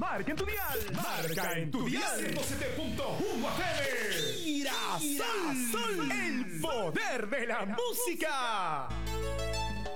Marca en tu dial. Marca en tu dial. 107.1 FM. Girasol. El poder de la música.